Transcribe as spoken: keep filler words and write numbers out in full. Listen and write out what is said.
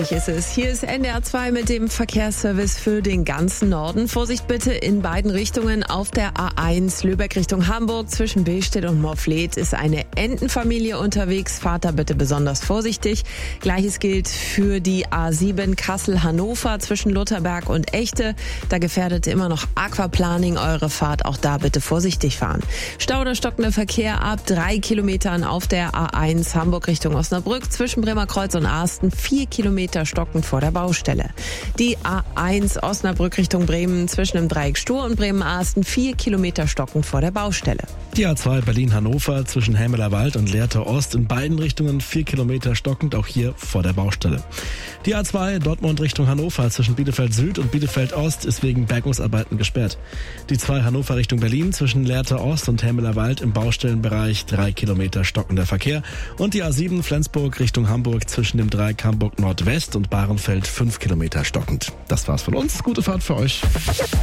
Ist es. Hier ist N D R zwei mit dem Verkehrsservice für den ganzen Norden. Vorsicht bitte in beiden Richtungen. Auf der A eins Lübeck Richtung Hamburg zwischen Billstedt und Morfleet ist eine Entenfamilie unterwegs. Fahrt da bitte besonders vorsichtig. Gleiches gilt für die A sieben Kassel-Hannover zwischen Lutherberg und Echte. Da gefährdet immer noch Aquaplaning eure Fahrt. Auch da bitte vorsichtig fahren. Stau oder stockender Verkehr ab drei Kilometern auf der A eins Hamburg Richtung Osnabrück zwischen Bremerkreuz und Asten. Vier Kilometer stockend vor der Baustelle. Die A eins Osnabrück Richtung Bremen zwischen dem Dreieck Stur und Bremen-Asten vier Kilometer stockend vor der Baustelle. Die A zwei Berlin-Hannover zwischen Hämeler Wald und Lehrter Ost in beiden Richtungen vier Kilometer stockend, auch hier vor der Baustelle. Die A zwei Dortmund Richtung Hannover zwischen Bielefeld Süd und Bielefeld Ost ist wegen Bergungsarbeiten gesperrt. Die zwei Hannover Richtung Berlin zwischen Lehrter Ost und Hämeler Wald im Baustellenbereich drei Kilometer stockender Verkehr. Und die A sieben Flensburg Richtung Hamburg zwischen dem Dreieck Hamburg Nordwest und Bahrenfeld fünf Kilometer stockend. Das war's von uns. Gute Fahrt für euch.